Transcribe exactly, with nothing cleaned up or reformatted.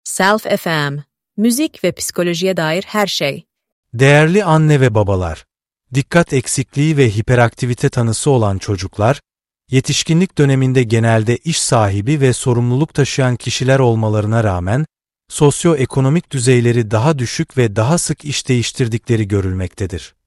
Self F M, müzik ve psikolojiye dair her şey. Değerli anne ve babalar, dikkat eksikliği ve hiperaktivite tanısı olan çocuklar, yetişkinlik döneminde genelde iş sahibi ve sorumluluk taşıyan kişiler olmalarına rağmen, sosyoekonomik düzeyleri daha düşük ve daha sık iş değiştirdikleri görülmektedir.